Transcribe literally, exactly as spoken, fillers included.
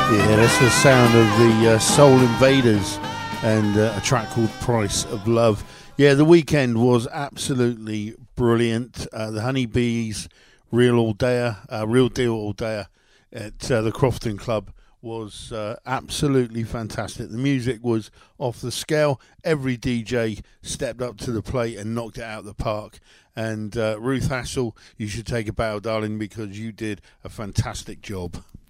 Yeah, that's the sound of the uh, Soul Invaders and uh, a track called Price of Love. Yeah, the weekend was absolutely brilliant. Uh, the Honeybees, Real All Dayer, uh, Real Deal All Dayer at uh, the Crofton Club was uh, absolutely fantastic. The music was off the scale. Every D J stepped up to the plate and knocked it out of the park. And uh, Ruth Hassel, you should take a bow, darling, because you did a fantastic job.